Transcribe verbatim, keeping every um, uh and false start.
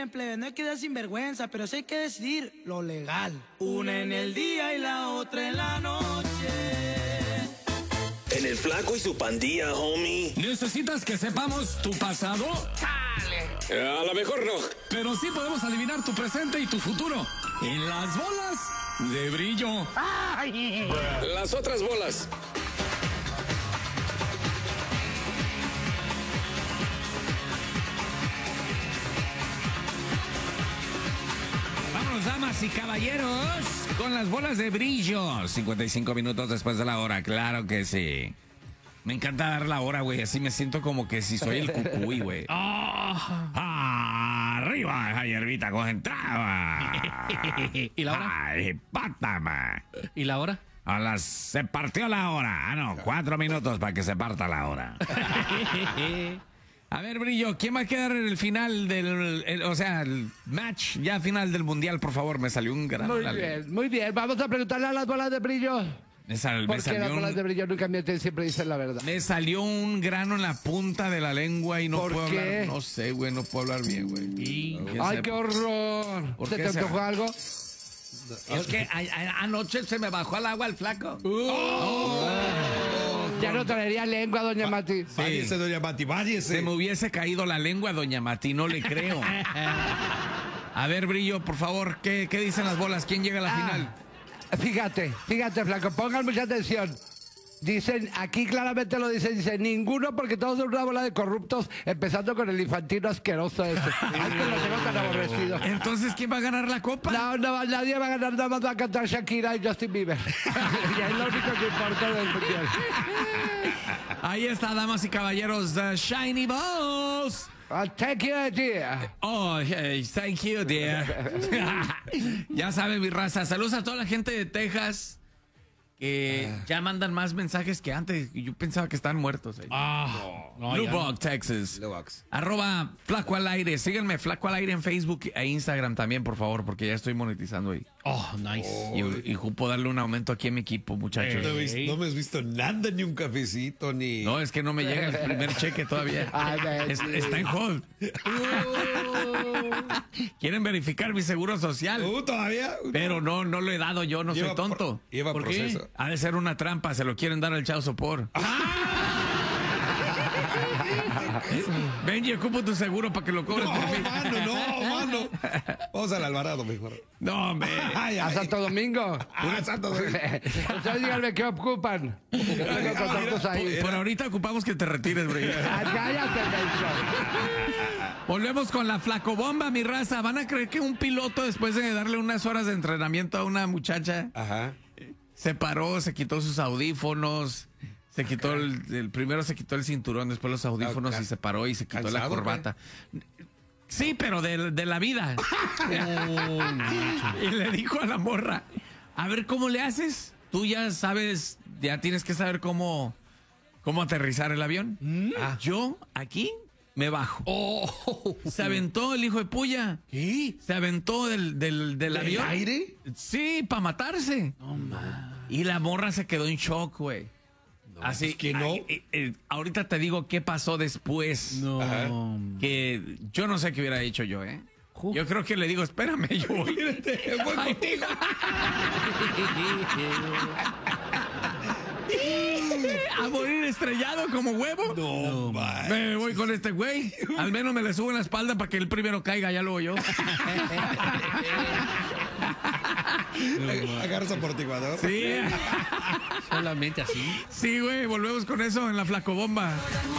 bien, plebe, no hay que dar sinvergüenza, pero sí hay que decidir lo legal. Una en el día y la otra en la noche. En el Flaco y su pandilla, homie. ¿Necesitas que sepamos tu pasado? Eh, a lo mejor no. Pero sí podemos adivinar tu presente y tu futuro. En las bolas de brillo. Las otras bolas. Vámonos, damas y caballeros, con las bolas de brillo. cincuenta y cinco minutos después de la hora, claro que sí. Me encanta dar la hora, güey. Así me siento como que si soy el cucuy, güey. Ah, arriba esa hierbita concentrada. ¿Y la hora? Ay, pátama. ¿Y la hora? A las... Se partió la hora. Ah, no, cuatro minutos para que se parta la hora. A ver, Brillo, ¿quién va a quedar en el final del... el- o sea, el match ya final del Mundial, por favor? Me salió un gran... Muy bien, muy bien. Vamos a preguntarle a las bolas de brillo. Me, sal- me Porque salió las bolas de un... brillo nunca mienten, siempre dicen la verdad. Me salió un grano en la punta de la lengua y no ¿Por puedo qué? hablar. No sé, güey, no puedo hablar bien, güey. ¿Qué ¡Ay, sé? qué horror! ¿Por ¿Se qué te será? antojó algo? Es que a- a- anoche se me bajó al agua el flaco. Ya no traería lengua, doña Mati. Váyese, doña Mati, váyese. Se me hubiese caído la lengua, doña Mati, no le creo. A ver, Brillo, por favor, ¿qué, qué dicen las bolas? ¿Quién llega a la Ah. final? Fíjate, fíjate, flaco, pongan mucha atención. Dicen, aquí claramente lo dicen, dicen, ninguno porque todos son una bola de corruptos, empezando con el infantino asqueroso ese. Ay, que lo tengo tan aborrecido. Entonces, ¿quién va a ganar la copa? No, no, nadie va a ganar, nada más va a cantar Shakira y Justin Bieber. Y es lo único que importa del mundial. Ahí está, damas y caballeros, The Shiny Balls. I'll take you, dear. Oh, hey, thank you, dear. Ya saben, mi raza. Saludos a toda la gente de Texas que ya mandan más mensajes que antes. Yo pensaba que estaban muertos. Eh. Ah, no, Blue ya Box, Texas. Blue Box. Arroba Flaco al Aire. Síganme, Flaco al Aire en Facebook e Instagram también, por favor, porque ya estoy monetizando ahí. Oh, nice. Y, y ocupo darle un aumento aquí a mi equipo, muchachos. No, he visto- no me has visto nada, ni un cafecito, ni... No, es que no me llega el primer cheque todavía. Ay, Es- Betty. está en hold. Quieren verificar mi seguro social. Uh, ¿todavía? Pero no, no lo he dado yo, no soy Lleva tonto. pro- lleva ¿Por qué? proceso. Ha de ser una trampa, se lo quieren dar al Chao Sopor. Benji, ocupo tu seguro para que lo cobres No, por mí. mano, no, mano. Vamos al Alvarado mejor. No, hombre. Ay, A ay. Santo Domingo. Pura Santo Domingo. Ustedes díganme qué ocupan. Yo tengo contactos ahí. Por ahorita ocupamos que te retires, bro. Ah, cállate, Mencho. Volvemos con la flacobomba, mi raza. ¿Van a creer que un piloto, después de darle unas horas de entrenamiento a una muchacha, Ajá. se paró, se quitó sus audífonos, se quitó el, el- primero se quitó el cinturón, después los audífonos Ah, y se paró y se quitó la ¿cansado, corbata? Sí, pero de, de la vida. Y le dijo a la morra, a ver cómo le haces. Tú ya sabes, ya tienes que saber cómo, cómo aterrizar el avión. Ah, yo aquí me bajo. Se aventó el hijo de puya. ¿Qué? Se aventó del, del, del ¿Del avión. aire? Sí, para matarse. Y la morra se quedó en shock, güey. Así es que no. ay, eh, eh, ahorita te digo qué pasó después. No. Ajá. Que yo no sé qué hubiera hecho yo, ¿eh? Yo creo que le digo, espérame, yo voy. Voy Ay, contigo. a morir estrellado como huevo. No, man. Me voy con este güey. Al menos me le subo en la espalda para que el primero caiga, ya luego yo. Agarras amortiguador. Sí, Solamente así. sí, güey, volvemos con eso en la flacobomba.